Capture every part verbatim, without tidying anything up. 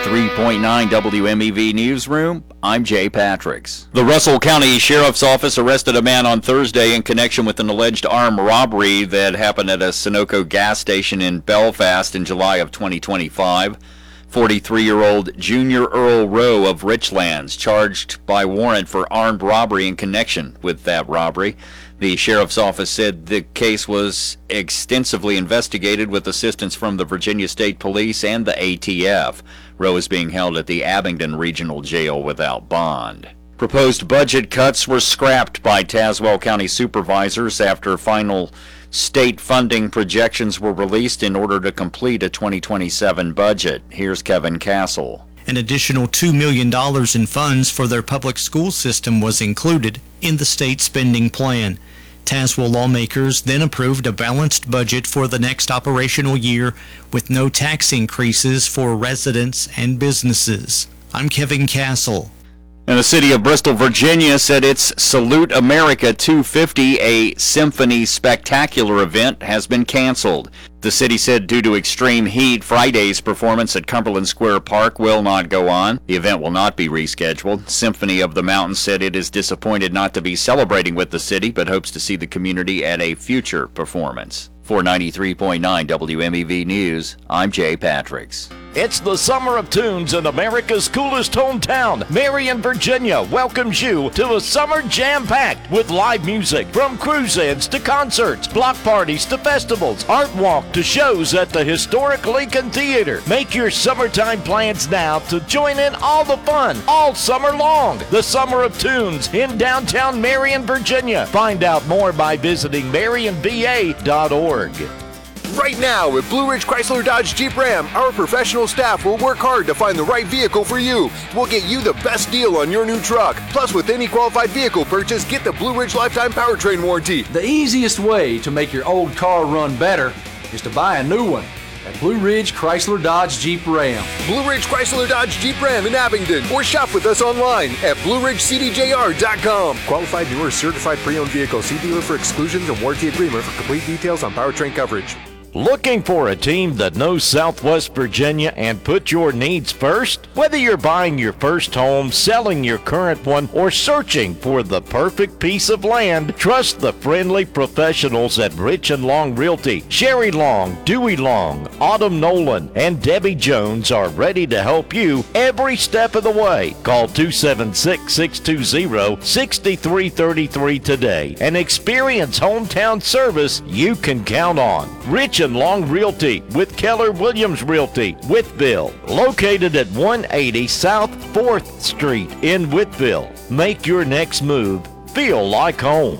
ninety-three point nine W M E V Newsroom, I'm Jay Patricks. The Russell County Sheriff's Office arrested a man on Thursday in connection with an alleged armed robbery that happened at a Sunoco gas station in Belfast in July of twenty twenty-five. forty-three-year-old Junior Earl Rowe of Richlands charged by warrant for armed robbery in connection with that robbery. The sheriff's office said the case was extensively investigated with assistance from the Virginia State Police and the A T F. Rowe is being held at the Abingdon Regional Jail without bond. Proposed budget cuts were scrapped by Tazewell County supervisors after final state funding projections were released in order to complete a twenty twenty-seven budget. Here's Kevin Castle. An additional two million dollars in funds for their public school system was included in the state spending plan. Tazewell lawmakers then approved a balanced budget for the next operational year with no tax increases for residents and businesses. I'm Kevin Castle. And the city of Bristol, Virginia said its Salute America two fifty, a symphony spectacular event, has been canceled. The city said due to extreme heat, Friday's performance at Cumberland Square Park will not go on. The event will not be rescheduled. Symphony of the Mountains said it is disappointed not to be celebrating with the city, but hopes to see the community at a future performance. For ninety-three point nine W M E V News, I'm Jay Patricks. It's the Summer of Tunes in America's coolest hometown. Marion, Virginia welcomes you to a summer jam-packed with live music from cruise-ins to concerts, block parties to festivals, art walk to shows at the historic Lincoln Theater. Make your summertime plans now to join in all the fun all summer long. The Summer of Tunes in downtown Marion, Virginia. Find out more by visiting marion v a dot org. Right now at Blue Ridge Chrysler Dodge Jeep Ram, our professional staff will work hard to find the right vehicle for you. We'll get you the best deal on your new truck. Plus, with any qualified vehicle purchase, get the Blue Ridge Lifetime Powertrain Warranty. The easiest way to make your old car run better is to buy a new one at Blue Ridge Chrysler Dodge Jeep Ram. Blue Ridge Chrysler Dodge Jeep Ram in Abingdon, or shop with us online at blue ridge c d j r dot com. Qualified newer certified pre-owned vehicle. See dealer for exclusions and warranty agreement for complete details on powertrain coverage. Looking for a team that knows Southwest Virginia and put your needs first? Whether you're buying your first home, selling your current one, or searching for the perfect piece of land, trust the friendly professionals at Rich and Long Realty. Sherry Long, Dewey Long, Autumn Nolan, and Debbie Jones are ready to help you every step of the way. Call two seven six, six two zero, six three three three today and experience hometown service you can count on. Rich and Long Realty with Keller Williams Realty, Whitville, located at one eighty South fourth Street in Whitville. Make your next move feel like home.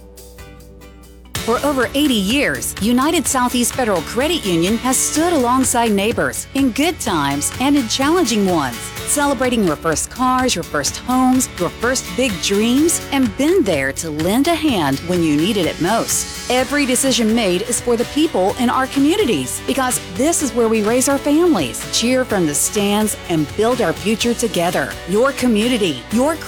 For over eighty years, United Southeast Federal Credit Union has stood alongside neighbors in good times and in challenging ones, celebrating your first cars, your first homes, your first big dreams, and been there to lend a hand when you needed it most. Every decision made is for the people in our communities, because this is where we raise our families, cheer from the stands, and build our future together. Your community, your